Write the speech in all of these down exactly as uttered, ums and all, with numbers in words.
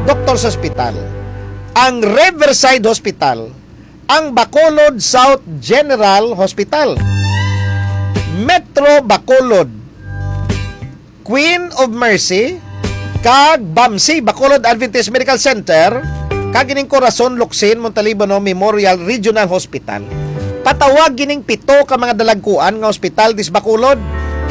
Doctors Hospital, ang Riverside Hospital, ang Bacolod South General Hospital, Metro Bacolod, Queen of Mercy, kag B A M C, Bacolod Adventist Medical Center, kag gining Corazon Locsin Montalibano Memorial Regional Hospital. Patawag gining pito ka mga dalagkuan nga hospital dis Bacolod.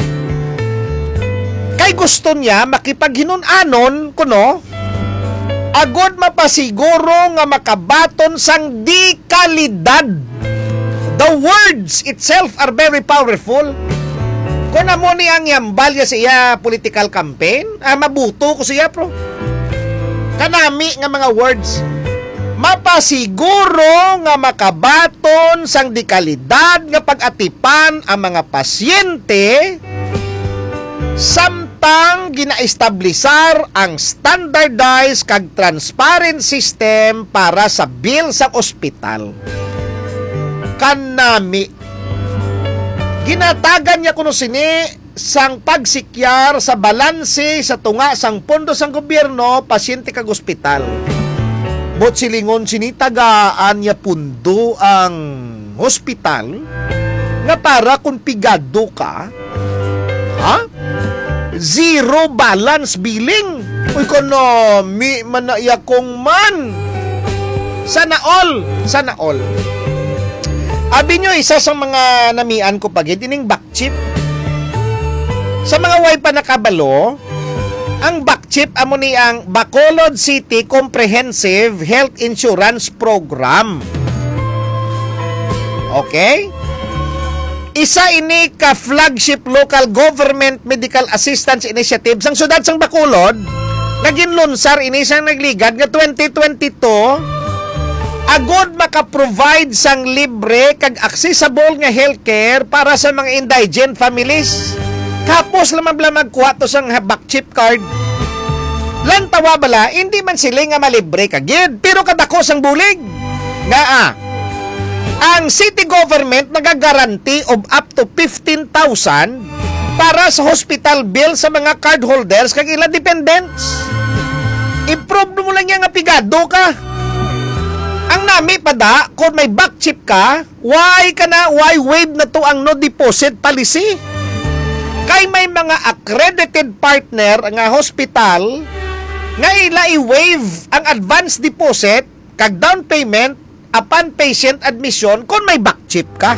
Kay gusto niya makipaghinunanon kuno agod mapasiguro nga makabaton sang di kalidad. The words itself are very powerful. Kung na mo niyang yambalya sa iya political campaign, ah, mabuto ko siya, pro. Kanami nga mga words. Mapasiguro nga makabaton sang di kalidad nga pag-atipan ang mga pasyente samtang gina-establisar ang standardized kag transparent system para sa bill sa ospital. Kanami ginatagan niya kuno sini sang pagsikyar sa balanse sa tunga sang pondo sang gobyerno pasyente kag ospital. Bot silingon sinitagaan niya pundo ang hospital nga para kung pigado ka, ha? Zero balance billing. Economy man na iyakong man. Sana all, sana all. Abi nyo, isa sa mga namian ko pagid, ining back chip. Sa mga way pa nakabalo, ang back chip amo ni ang Bacolod City Comprehensive Health Insurance Program. Okay? Isa ini ka flagship local government medical assistance initiative sang syudad sang Bacolod. Naging lunsar ini sang nagligad nga twenty twenty-two. Agod maka-provide sang libre kag accessible nga healthcare para sa mga indigent families. Kapos lamang bala magkuha to sang back chip card. Lantawa bala, hindi man sila nga malibre kagid, pero kadako sang bulig. Nga ah, ang city government nagagaranti of up to fifteen thousand para sa hospital bill sa mga card holders kag ilang dependents. I-prove mo lang yan nga pigado ka. Ang nami pada, kung may back chip ka, why ka na, why waive na to ang no deposit policy? Kay may mga accredited partner nga hospital nga ila i-waive ang advance deposit kag down payment upon patient admission kung may back chip ka.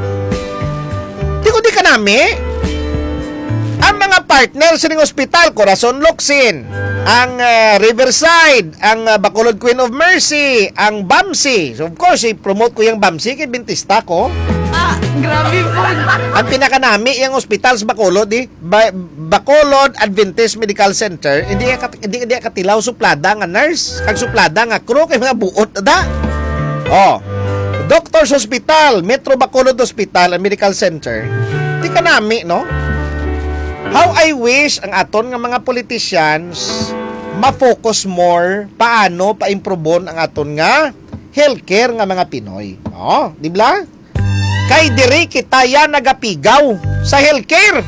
Di ko di ka nami. Ang mga partner sa ning hospital, Corazon Locsin, ang uh, Riverside, ang uh, Bacolod Queen of Mercy, ang B A M C. So of course, i-promote ko yung B A M C kay bintista ko. Ah, grabe po. Ang pinakanami yung hospital sa Bacolod, eh, ba- Bacolod Adventist Medical Center, hindi hindi hindi katilaw suplada nga nurse, kag suplada nga crew kay mga buot da. Oh. Doctors Hospital, Metro Bacolod Hospital and Medical Center. Di kanami, no? How I wish ang aton nga mga politicians ma-focus more paano pa-improbon ang aton nga healthcare nga mga Pinoy. Oh, di ba? Kay diri kita ya nagapigaw sa healthcare.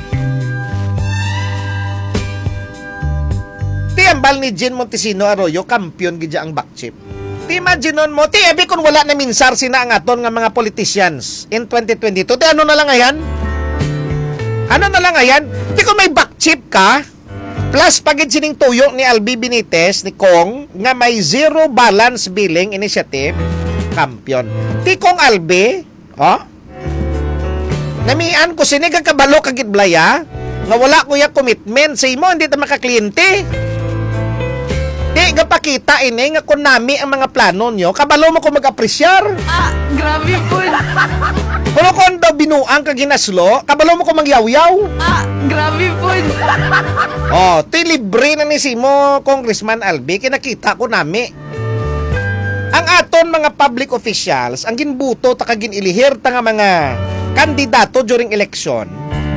Ti ambal ni Jean Montesino Arroyo, kampiyon gid ang back chip. Ti imagine mo, ti ebi kung wala na minsar sina ang aton nga mga politicians in twenty twenty-two. Ti ano na lang ayan? Ano na lang ayan? Di ko may back chip ka, plus pagid sining tuyo ni Albi Benitez, ni Kong, nga may zero balance billing initiative, kampiyon. Ti Kong Albi, oh, namian ko sinigang kabalo kagid blaya, nga wala ko ya commitment sa imo, hindi ta makakliyente. Di, gapakita ini, nga kung nami ang mga plano nyo, kabalo mo ko mag-apresyar. Ah, grabe po. Pero kung daw binuang ka ginaslo, kabalo mo ko magyaw-yaw. Ah, grabe po. Oh, ti libre na ni Simo, Congressman Albi, kinakita ko nami. Ang aton mga public officials, ang ginbuto ta kagin ilihir ta nga mga kandidato during election,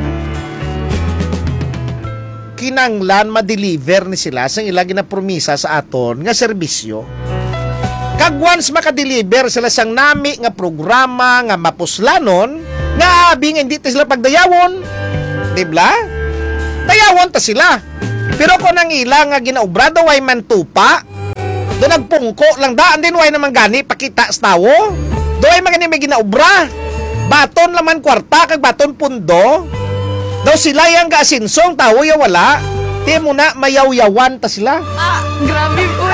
kinanglan ma-deliver ni sila sa ila ginapromisa sa aton nga serbisyo. Kag once makadeliver sila sang nami nga programa nga mapuslanon, nga abing hindi ta sila pagdayawon. Dibla? Dayawon ta sila. Pero kung ang ila nga ginaubrado way mantupa, Do nagpungko lang daan din way naman gani pakita sa tawo. Do ay magani may ginaobra. Baton laman kwarta kag baton pundo. Daw sila yang gasinsong tawo ya wala. Di mo na mayaw-yawan ta sila. Ah, grabe po.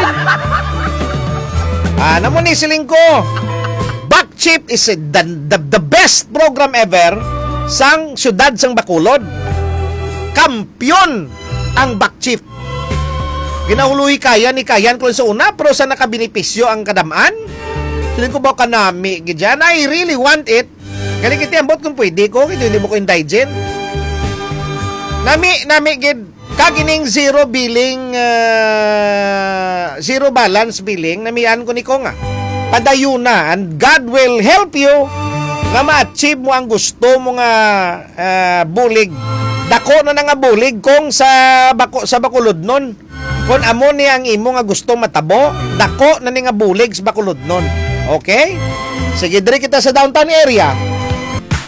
Ah, namo ni siling ko. Backchip is the, the, the best program ever sang syudad sang Bacolod. Kampyon ang Backchip. Ginahuluhi kaya ni kayan kung sa una pero sa nakabinipisyo ang kadamaan. Siling ko ba kanami gidyan? I really want it. Kaya kita ambot kung pwede ko, hindi mo ko indigent. Nami, nami gid kagining zero billing uh, zero balance billing namian ko ni ko nga padayuna and God will help you nga ma-achieve mo ang gusto mo nga uh, bulig dako na nga bulig kung sa bako sa Bacolod nun kung amo ni ang imo nga gusto matabo dako na ni nga bulig sa Bacolod nun okay sige dire kita sa downtown area